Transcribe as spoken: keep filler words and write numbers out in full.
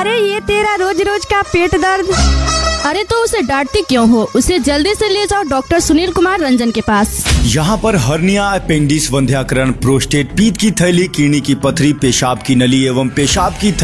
अरे ये तेरा रोज रोज का पेट दर्द। अरे तो उसे डांटती क्यों हो? उसे जल्दी से ले जाओ डॉक्टर सुनील कुमार रंजन के पास। यहाँ पर हर्निया, अपेंडिक्स, वंध्याकरण, प्रोस्टेट, पीत की थैली, किडनी की पथरी, पेशाब की नली एवं पेशाब की